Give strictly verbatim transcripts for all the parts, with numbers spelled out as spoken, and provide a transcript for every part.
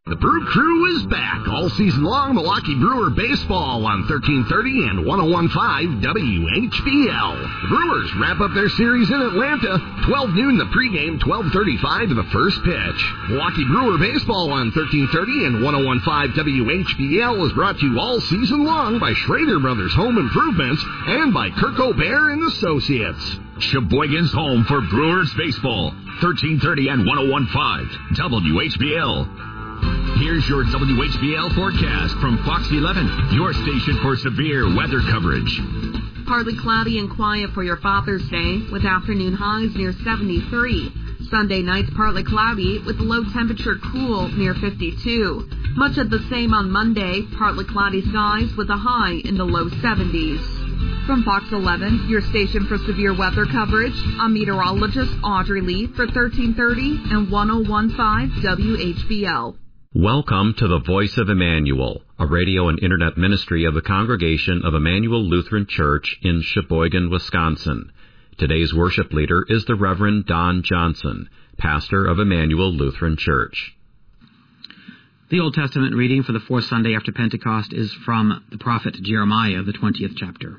The Brew Crew is back all season long. Milwaukee Brewer baseball on thirteen thirty and one oh one point five W H B L. The Brewers wrap up their series in Atlanta. twelve noon the pregame, twelve thirty-five to the first pitch. Milwaukee Brewer baseball on thirteen thirty and one oh one point five W H B L is brought to you all season long by Schrader Brothers Home Improvements and by Kirk O'Bear and Associates. Sheboygan's home for Brewers baseball. thirteen thirty and one oh one point five W H B L. Here's your W H B L forecast from Fox eleven, your station for severe weather coverage. Partly cloudy and quiet for your Father's Day, with afternoon highs near seventy-three. Sunday nights partly cloudy, with low temperature cool near fifty-two. Much of the same on Monday, partly cloudy skies with a high in the low seventies. From Fox eleven, your station for severe weather coverage, I'm meteorologist Audrey Lee for thirteen thirty and one oh one point five W H B L. Welcome to the Voice of Emmanuel, a radio and internet ministry of the Congregation of Emmanuel Lutheran Church in Sheboygan, Wisconsin. Today's worship leader is the Reverend Don Johnson, pastor of Emmanuel Lutheran Church. The Old Testament reading for the fourth Sunday after Pentecost is from the prophet Jeremiah, the twentieth chapter.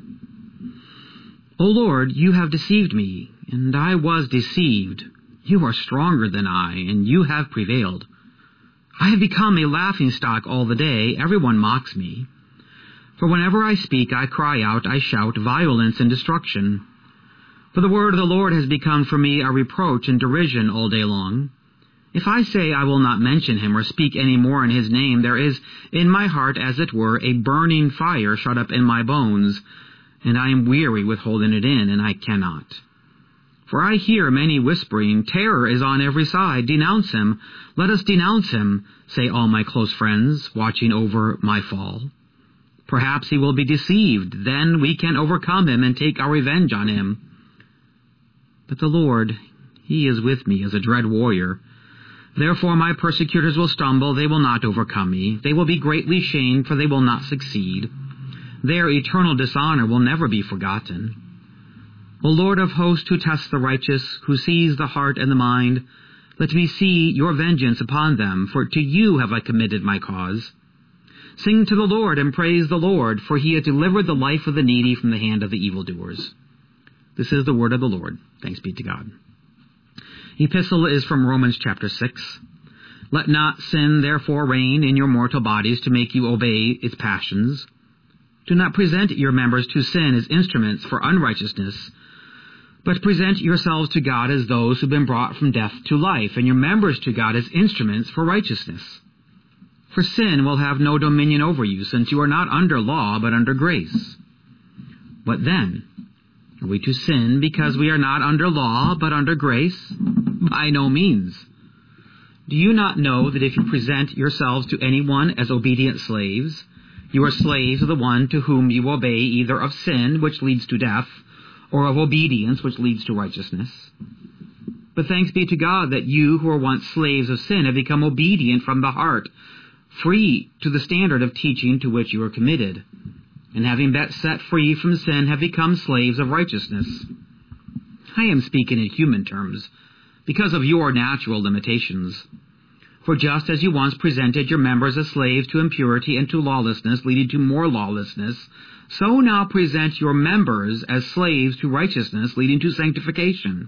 O Lord, you have deceived me, and I was deceived. You are stronger than I, and you have prevailed. I have become a laughingstock all the day. Everyone mocks me. For whenever I speak, I cry out, I shout violence and destruction. For the word of the Lord has become for me a reproach and derision all day long. If I say I will not mention him or speak any more in his name, there is in my heart, as it were, a burning fire shut up in my bones, and I am weary with holding it in, and I cannot. For I hear many whispering, terror is on every side. Denounce him. Let us denounce him, say all my close friends, watching over my fall. Perhaps he will be deceived. Then we can overcome him and take our revenge on him. But the Lord, he is with me as a dread warrior. Therefore my persecutors will stumble. They will not overcome me. They will be greatly shamed, for they will not succeed. Their eternal dishonor will never be forgotten. O Lord of hosts, who tests the righteous, who sees the heart and the mind, let me see your vengeance upon them, for to you have I committed my cause. Sing to the Lord and praise the Lord, for he has delivered the life of the needy from the hand of the evildoers. This is the word of the Lord. Thanks be to God. Epistle is from Romans chapter six. Let not sin therefore reign in your mortal bodies to make you obey its passions. Do not present your members to sin as instruments for unrighteousness, but present yourselves to God as those who have been brought from death to life, and your members to God as instruments for righteousness. For sin will have no dominion over you, since you are not under law, but under grace. What then? Are we to sin because we are not under law, but under grace? By no means. Do you not know that if you present yourselves to anyone as obedient slaves, you are slaves of the one to whom you obey, either of sin, which leads to death, or of obedience, which leads to righteousness? But thanks be to God that you who were once slaves of sin have become obedient from the heart, free to the standard of teaching to which you are committed, and having been set free from sin have become slaves of righteousness. I am speaking in human terms, because of your natural limitations. For just as you once presented your members as slaves to impurity and to lawlessness, leading to more lawlessness, so now present your members as slaves to righteousness, leading to sanctification.